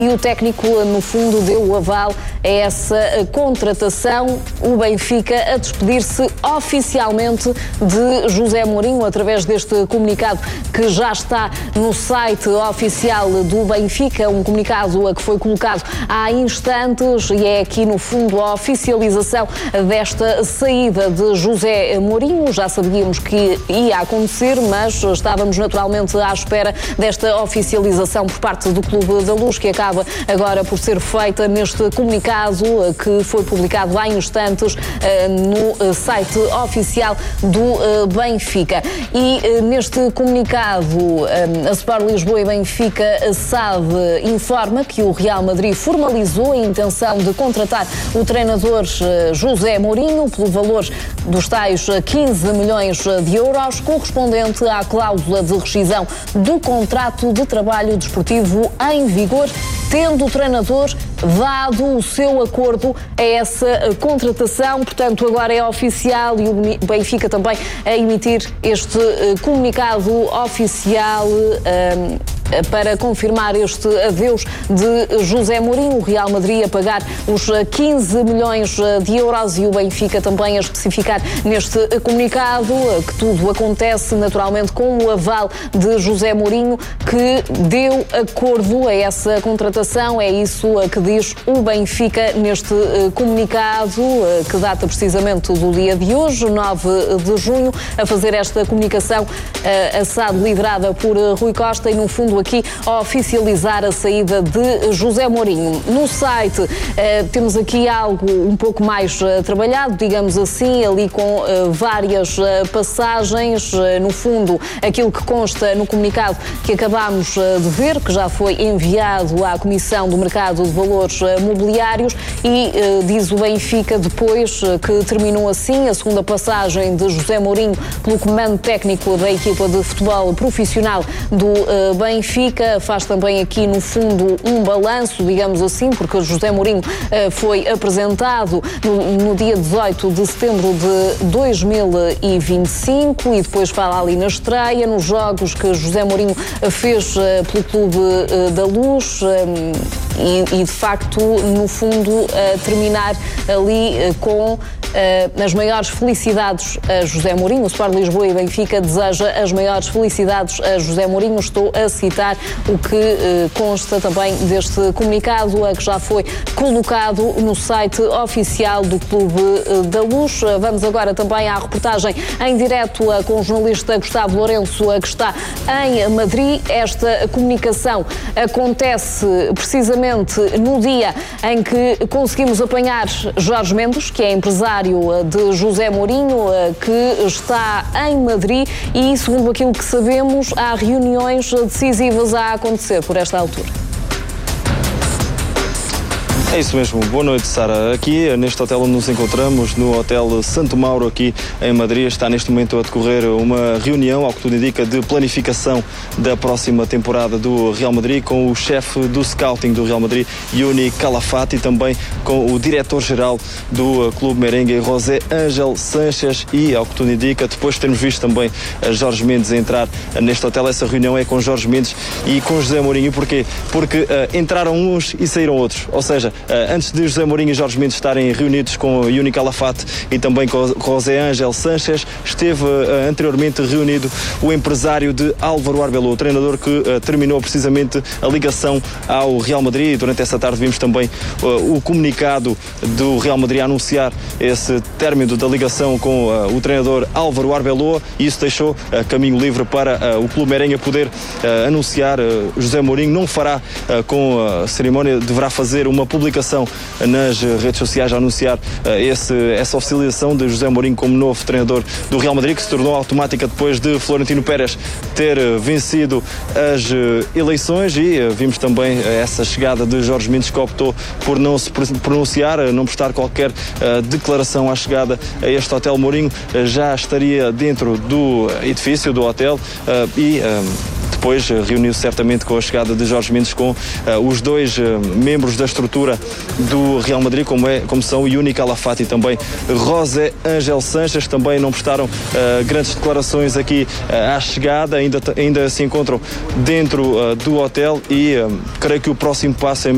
E o técnico, no fundo, deu o aval a essa contratação. O Benfica a despedir-se oficialmente de José Mourinho através deste comunicado que já está no site oficial do Benfica, um comunicado que foi colocado há instantes e é aqui, no fundo, a oficialização desta saída de José Mourinho. Já sabíamos que ia acontecer, mas estávamos naturalmente à espera desta oficialização por parte do Clube da Luz, que acaba agora por ser feita neste comunicado que foi publicado há instantes no site oficial do Benfica. E neste comunicado, a Sport Lisboa e Benfica SAD informa que o Real Madrid formalizou a intenção de contratar o treinador José Mourinho pelo valor dos tais 15 milhões de euros, correspondente à cláusula de rescisão do contrato de trabalho desportivo em vigor, tendo o treinador dado o seu acordo a essa contratação. Portanto, agora é oficial e o Benfica também a emitir este comunicado oficial para confirmar este adeus de José Mourinho. O Real Madrid a pagar os 15 milhões de euros e o Benfica também a especificar neste comunicado que tudo acontece naturalmente com o aval de José Mourinho, que deu acordo a essa contratação. É isso que diz o Benfica neste comunicado, que data precisamente do dia de hoje, 9 de junho, a fazer esta comunicação, a SAD liderada por Rui Costa e, no fundo, aqui a oficializar a saída de José Mourinho. No site temos aqui algo um pouco mais trabalhado, digamos assim, ali com várias passagens. No fundo, aquilo que consta no comunicado que acabámos de ver, que já foi enviado à Comissão do Mercado de Valores Mobiliários, e diz o Benfica depois que terminou assim a segunda passagem de José Mourinho pelo comando técnico da equipa de futebol profissional do Benfica. Faz também aqui, no fundo, um balanço, digamos assim, porque José Mourinho foi apresentado no dia 18 de setembro de 2025 e depois fala ali na estreia, nos jogos que José Mourinho fez pelo Clube da Luz e de facto, no fundo, terminar ali com as maiores felicidades a José Mourinho. O Sport Lisboa e Benfica deseja as maiores felicidades a José Mourinho. Estou a citar o que consta também deste comunicado, que já foi colocado no site oficial do Clube da Luz. Vamos agora também à reportagem em direto com o jornalista Gustavo Lourenço, que está em Madrid. Esta comunicação acontece precisamente no dia em que conseguimos apanhar Jorge Mendes, que é empresário de José Mourinho, que está em Madrid e, segundo aquilo que sabemos, há reuniões decisivas a acontecer por esta altura. É isso mesmo. Boa noite, Sara. Aqui, neste hotel onde nos encontramos, no Hotel Santo Mauro, aqui em Madrid, está neste momento a decorrer uma reunião, ao que tudo indica, de planificação da próxima temporada do Real Madrid, com o chefe do scouting do Real Madrid, Yuni Calafate, e também com o diretor-geral do Clube Merengue, José Ángel Sanches, e, ao que tudo indica, depois de termos visto também Jorge Mendes entrar neste hotel, essa reunião é com Jorge Mendes e com José Mourinho. Porquê? Porque entraram uns e saíram outros, ou seja, antes de José Mourinho e Jorge Mendes estarem reunidos com Yuni Calafate e também com José Ángel Sanches, esteve anteriormente reunido o empresário de Álvaro Arbeloa, o treinador que terminou precisamente a ligação ao Real Madrid. Durante essa tarde vimos também o comunicado do Real Madrid a anunciar esse término da ligação com o treinador Álvaro Arbeloa, e isso deixou caminho livre para o Clube Merengue poder anunciar José Mourinho. Não fará com a cerimónia, deverá fazer uma publicação nas redes sociais a anunciar essa oficialização de José Mourinho como novo treinador do Real Madrid, que se tornou automática depois de Florentino Pérez ter vencido as eleições. E vimos também essa chegada de Jorge Mendes, que optou por não se pronunciar, não prestar qualquer declaração à chegada a este hotel. Mourinho já estaria dentro do edifício do hotel e depois reuniu-se certamente com a chegada de Jorge Mendes com os dois membros da estrutura do Real Madrid, como são Yuni Calafate e também José Ángel Sanches. Também não prestaram grandes declarações aqui à chegada, ainda se encontram dentro do hotel, e creio que o próximo passo é